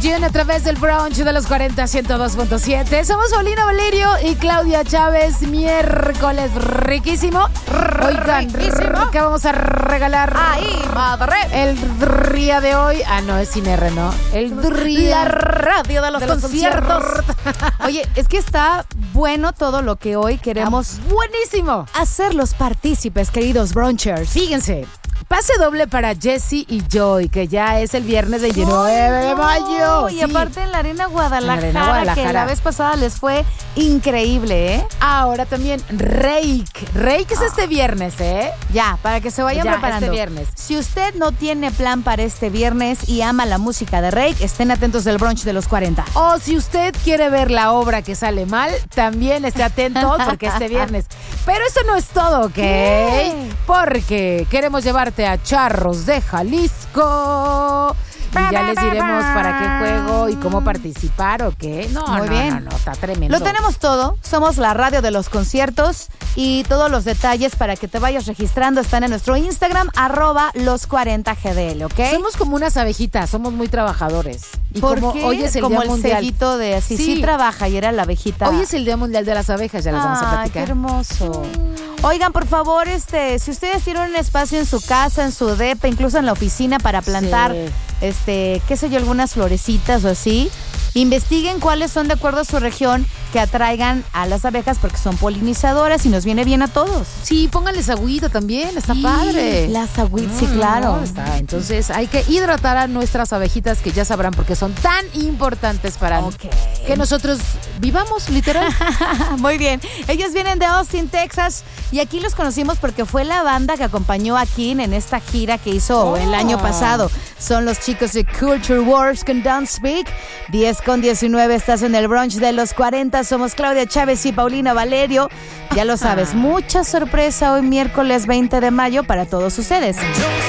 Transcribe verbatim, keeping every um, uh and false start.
Virgin a través del brunch de los cuarenta, ciento dos punto siete. Somos Paulina Valerio y Claudia Chávez. Miércoles riquísimo. Oigan, riquísimo. ¿Qué vamos a regalar? Ahí, madre. El día de hoy. Ah, no, es sin R, ¿no? El día. La radio de los, de los conciertos. conciertos. Oye, es que está bueno todo lo que hoy queremos. Ah, buenísimo. Hacer los partícipes, queridos brunchers. Fíjense. Pase doble para Jessie y Joy, que ya es el viernes veintinueve de mayo. Y sí. aparte en la Arena Guadalajara, en la Arena Guadalajara, que la vez pasada les fue increíble, ¿eh? Ahora también Reik. Reik es este viernes, ¿eh? Ya, para que se vayan ya, preparando. Este viernes. Si usted no tiene plan para este viernes y ama la música de Reik, estén atentos del brunch de los cuarenta. O si usted quiere ver la obra que sale mal, también esté atento porque este viernes. Pero eso no es todo, ¿ok? ¿Qué? Porque queremos llevarte a Charros de Jalisco. Y ya les diremos para qué juego y cómo participar, ¿ok? No, Muy no, bien. no, no, está tremendo. Lo tenemos todo. Somos la radio de los conciertos y todos los detalles para que te vayas registrando están en nuestro Instagram, arroba los cuarenta G D L, ¿ok? Somos como unas abejitas, somos muy trabajadores. Y ¿Por como qué? hoy es el como Día el Mundial. sellito de así, sí. Sí. sí trabaja y era la abejita. Hoy es el Día Mundial de las Abejas, ya les vamos a Ay, platicar. qué hermoso. Oigan, por favor, este, si ustedes tienen un espacio en su casa, en su depa, incluso en la oficina para plantar, Sí. este, qué sé yo, algunas florecitas o así, investiguen cuáles son de acuerdo a su región que atraigan a las abejas porque son polinizadoras y nos viene bien a todos. Sí, pónganles agüita también, está Sí, padre. las agüitas, sí, Mm, claro. no, está. Entonces hay que hidratar a nuestras abejitas que ya sabrán porque son tan importantes para Ok. que nosotros vivamos, literal. Muy bien. Ellos vienen de Austin, Texas, y aquí los conocimos porque fue la banda que acompañó a King en esta gira que hizo Oh. el año pasado. Son los chicos de Culture Wars con Don't Speak. diez con diecinueve, estás en el brunch de los cuarenta. Somos Claudia Chávez y Paulina Valerio. Ya lo sabes, mucha sorpresa hoy miércoles veinte de mayo para todos ustedes.